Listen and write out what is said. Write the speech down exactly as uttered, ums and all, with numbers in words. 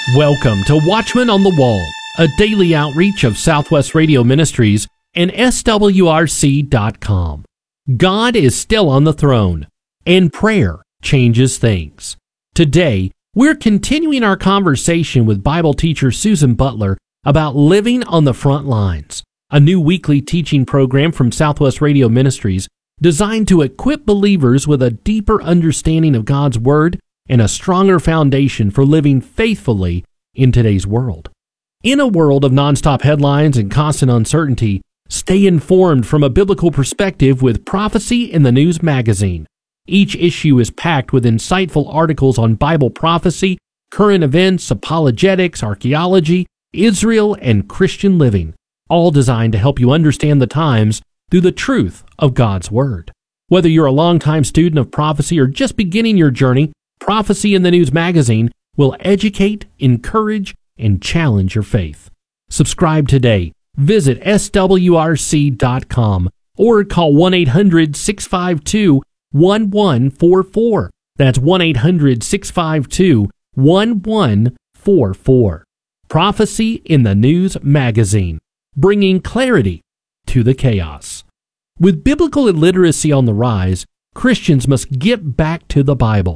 Welcome to Watchman on the Wall, a daily outreach of Southwest Radio Ministries and S W R C dot com. God is still on the throne, and prayer changes things. Today, we're continuing our conversation with Bible teacher Susan Butler about living on the front lines, a new weekly teaching program from Southwest Radio Ministries designed to equip believers with a deeper understanding of God's Word and a stronger foundation for living faithfully in today's world. In a world of nonstop headlines and constant uncertainty, stay informed from a biblical perspective with Prophecy in the News magazine. Each issue is packed with insightful articles on Bible prophecy, current events, apologetics, archaeology, Israel, and Christian living, all designed to help you understand the times through the truth of God's Word. Whether you're a longtime student of prophecy or just beginning your journey, Prophecy in the News magazine will educate, encourage, and challenge your faith. Subscribe today. Visit S W R C dot com or call one eight hundred, six five two, one one four four. That's one eight hundred, six five two, one one four four. Prophecy in the News magazine, bringing clarity to the chaos. With biblical illiteracy on the rise, Christians must get back to the Bible.